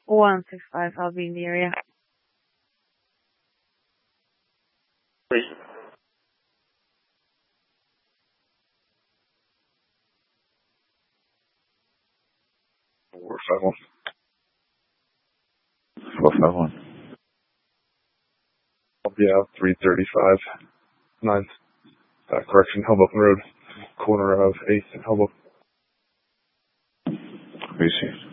165, I'll be in the area. 451. 451. I'll be out 335. 9th. Correction, Hoboken Road. Corner of 8th and Hoboken. Receive.